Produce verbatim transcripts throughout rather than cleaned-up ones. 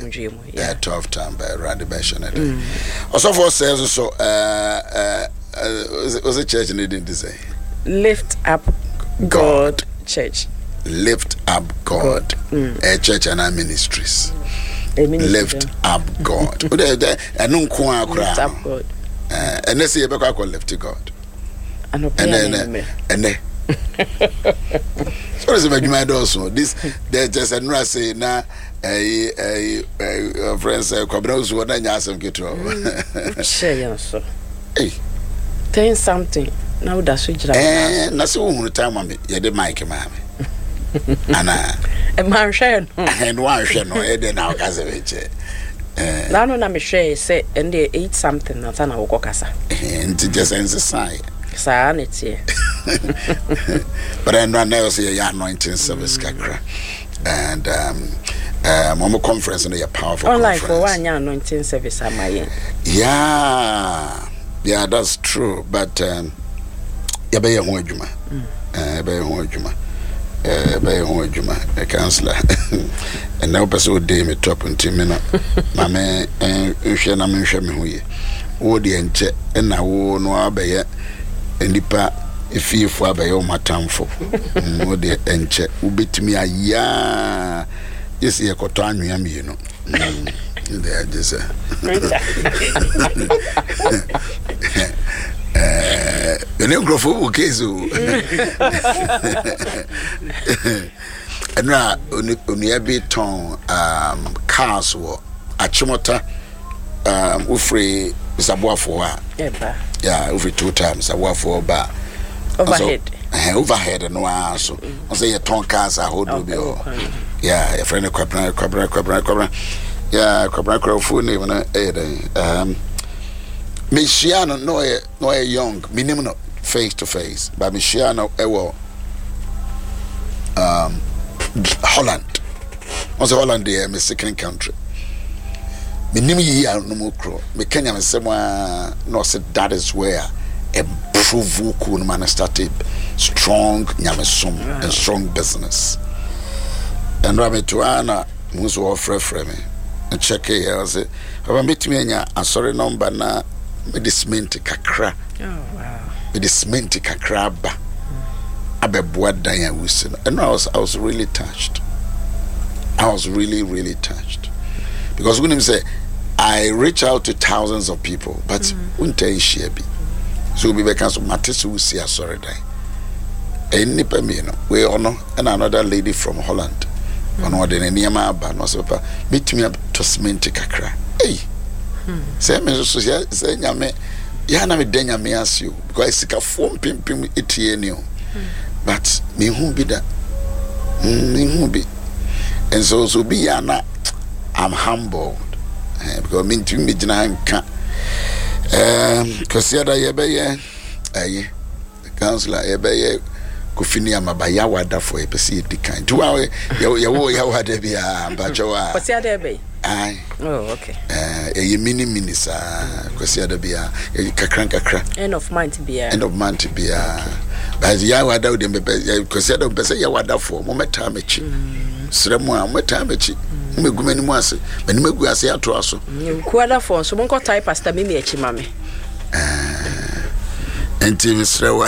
yeah twelve time by Randy Bashana. Also for says so uh uh was a church needing to say Lift Up God, God Church. Lift Up God, God. Mm. A church and our ministries. A Lift Up God. And no kwa Lift Up God. Uh, and let's see about Lift God. And then and then so is it my also this there's just a say na a a friends kwabros wo na nya asem keto share yan so hey tell something now that so jira eh na so hu time am ye de mic ma me ana e man share no and one share no e de na o kasa weche eh na no na me share say and they eat something na ta na wo kasa eh nti just inside sanity. But I know now say your anointing service kakra and um uh mama conference and your powerful online conference. For one anointing service am I? Yeah. Yeah, that's true, but um ya be ho adwuma. Eh be ho adwuma. Eh be ho adwuma. A counselor. And now person dey me top until me no. Mama eh hwe na me hwe me ho ye. Wo de enche na wo no abaye nipa efifo abaye o matamfo wo de enche ubetimi aya yesi ekoto anwea mienu de ajese eh ene grofo bu kezo enra oni abi ton um cars wo achimota um ufre sabuafo a eba yeah over two times I work for ba overhead eh overhead no aso on say your ton cars a hold be yeah your friend kwabra kwabra kwabra kwabra yeah kwabra kwabra name na eh um Michiano no no young minimum no face to face but Michiano e wo um Holland on say Holland dey a second country minim yi ya no mokro me kenya me semwa no say that is where a prove cool man started strong nyamesom and strong business and rabbit to ana muso offer for me and check here say aba metimi anya asori number na me disment kakra oh wow me disment kakra ba abeboa dan ya wusi and I was I was really touched I was really really touched because when him say I reach out to thousands of people, but won't tell you be. So we become so Matisse will see a sorry day. Any pemino, we honor and another lady from Holland. On what in any amaba, no so meet me up to cement kakra. Hey, say me so say yame, yana me denya me ask you because I seek a phone pim pim etienio. But me who be that? Me who be, and so so be yana. I'm humbled. Because me to me jina nka um kosiada ye be ye aye councillor ye be ye kofini amabaya wada for e pese dikan to wa ye ye wo ya wada bia bacho wa kosiada ye be aye oh okay eh ye mini mini sa kosiada bia ye kakran kakra end of month bia end of month bia but ya wada o dem be kosiada be pese ya wada for mo meta mechi sremu a mo meta mechi me gumani mu ase mani magu ase ato aso kuada for so monko type pastor me me echi mame eh enti misrewa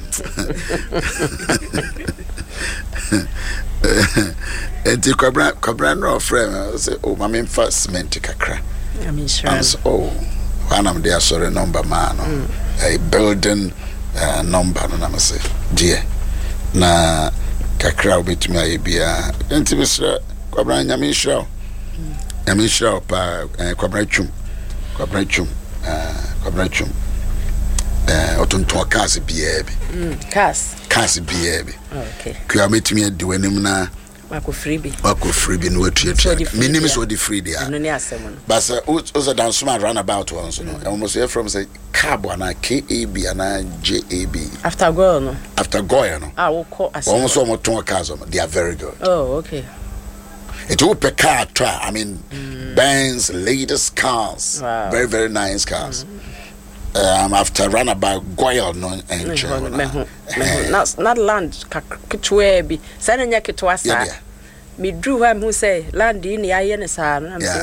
enti kwabra kwabra no frame say oh mama mfa cement kakra I mean sure and oh one am there sorry number man mm. a building uh, number no na say dear na kakra obetumi ayebia enti misrewa kwabra nyame hira nyame hira pa kwabra twum kwabra twum kwabra twum eh otonto cars bia bi mm cars cars bia bi okay kwa metumi ade wanim na wako free bi wako free bi no watuatua minimum so the free dia no ne asem no but so also down smart roundabout ones no almost here from say cab na K A B na J A B after go no after go no ah wo ko asem almost so mo ton cars they are very good oh okay. It will be car try. I mean, mm. Benz, latest cars, wow. Very very nice cars. Mm. Um, after runabout Goyle no and not not land kitwe bi. Send nya kitwa sa. Me drew him who say land in ya yen sa.